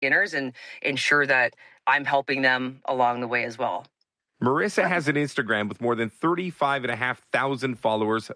beginners and ensure that I'm helping them along the way as well. Marissa has an Instagram with more than 35,500 followers,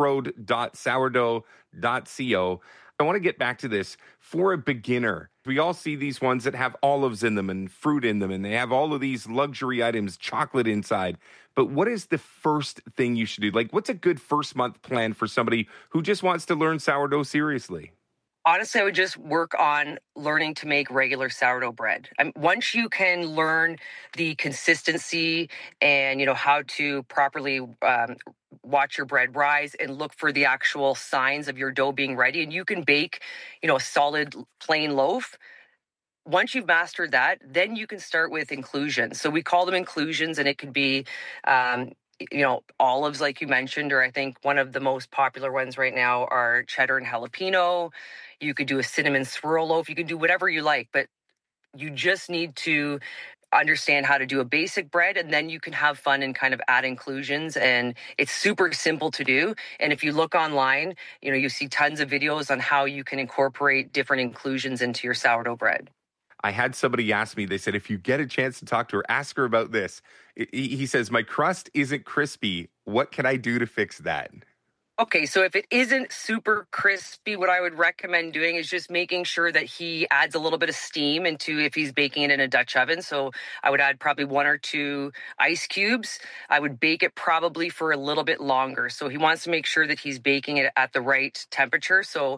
bookroad.sourdough.co. I want to get back to this. For a beginner, we all see these ones that have olives in them and fruit in them, and they have all of these luxury items, chocolate inside. But what is the first thing you should do? Like, what's a good first month plan for somebody who just wants to learn sourdough seriously? Honestly, I would just work on learning to make regular sourdough bread. Once you can learn the consistency and, how to properly watch your bread rise and look for the actual signs of your dough being ready, and you can bake, a solid plain loaf. Once you've mastered that, then you can start with inclusions. So we call them inclusions, and it could be, olives, like you mentioned, or I think one of the most popular ones right now are cheddar and jalapeno. You could do a cinnamon swirl loaf. You can do whatever you like, but you just need to understand how to do a basic bread, and then you can have fun and kind of add inclusions. And it's super simple to do. And if you look online, you see tons of videos on how you can incorporate different inclusions into your sourdough bread. I had somebody ask me, they said, if you get a chance to talk to her, ask her about this. He says, my crust isn't crispy. What can I do to fix that? Okay, so if it isn't super crispy, what I would recommend doing is just making sure that he adds a little bit of steam into if he's baking it in a Dutch oven. So I would add probably 1 or 2 ice cubes. I would bake it probably for a little bit longer. So he wants to make sure that he's baking it at the right temperature. So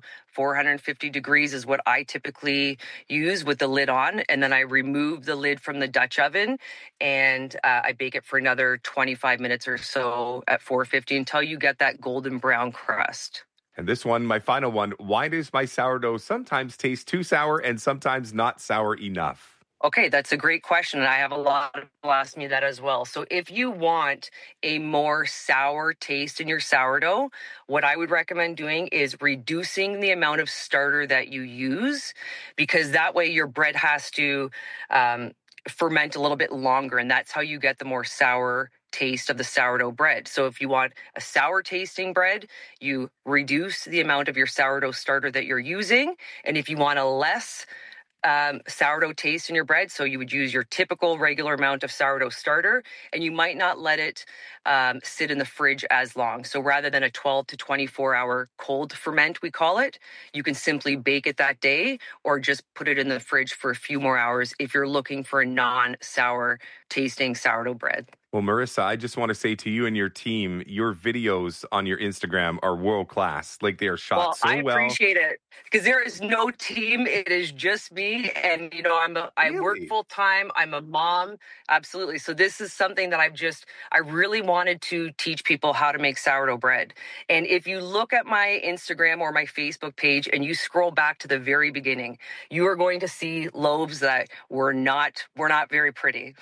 450 degrees is what I typically use with the lid on. And then I remove the lid from the Dutch oven and I bake it for another 25 minutes or so at 450 until you get that golden brown crust. And this one, my final one, why does my sourdough sometimes taste too sour and sometimes not sour enough? Okay, that's a great question. And I have a lot of people ask me that as well. So if you want a more sour taste in your sourdough, what I would recommend doing is reducing the amount of starter that you use, because that way your bread has to ferment a little bit longer. And that's how you get the more sour taste of the sourdough bread. So if you want a sour tasting bread, you reduce the amount of your sourdough starter that you're using. And if you want a less sourdough taste in your bread, so you would use your typical regular amount of sourdough starter, and you might not let it sit in the fridge as long. So rather than a 12 to 24 hour cold ferment, we call it, you can simply bake it that day or just put it in the fridge for a few more hours if you're looking for a non-sour tasting sourdough bread. Well, Marissa, I just want to say to you and your team, your videos on your Instagram are world class. Like, they are shot so well. I appreciate it, because there is no team. It is just me. And, I work full time. I'm a mom. Absolutely. So this is something that I really wanted to teach people how to make sourdough bread. And if you look at my Instagram or my Facebook page and you scroll back to the very beginning, you are going to see loaves that were not very pretty.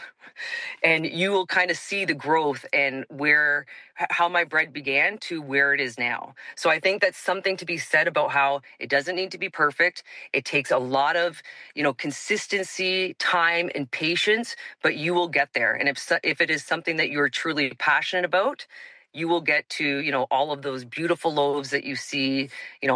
And you will kind of see the growth and how my bread began to where it is now. So I think that's something to be said about how it doesn't need to be perfect. It takes a lot of, consistency, time, and patience, but you will get there. And if it is something that you're truly passionate about, you will get to, all of those beautiful loaves that you see,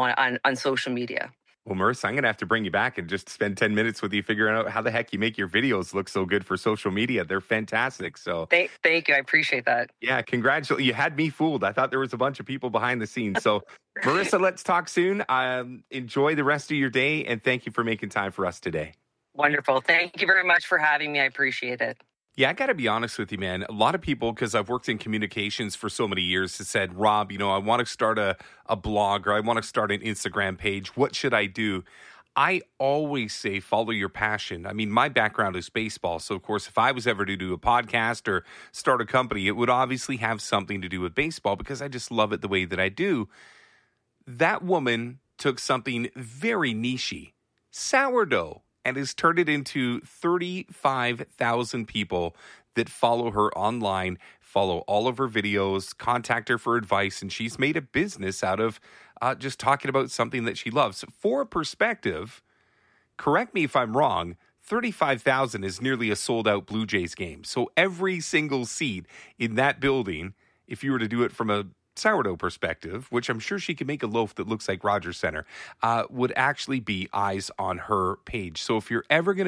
on social media. Well, Marissa, I'm going to have to bring you back and just spend 10 minutes with you figuring out how the heck you make your videos look so good for social media. They're fantastic. So thank you. I appreciate that. Yeah, congratulations. You had me fooled. I thought there was a bunch of people behind the scenes. So, Marissa, let's talk soon. Enjoy the rest of your day, and thank you for making time for us today. Wonderful. Thank you very much for having me. I appreciate it. Yeah, I got to be honest with you, man. A lot of people, because I've worked in communications for so many years, have said, Rob, I want to start a blog, or I want to start an Instagram page. What should I do? I always say follow your passion. I mean, my background is baseball. So, of course, if I was ever to do a podcast or start a company, it would obviously have something to do with baseball because I just love it the way that I do. That woman took something very niche-y, sourdough, and has turned it into 35,000 people that follow her online, follow all of her videos, contact her for advice, and she's made a business out of just talking about something that she loves. For a perspective, correct me if I'm wrong, 35,000 is nearly a sold-out Blue Jays game. So every single seat in that building, if you were to do it from a sourdough perspective, which I'm sure she can make a loaf that looks like Rogers Center, would actually be eyes on her page. So if you're ever going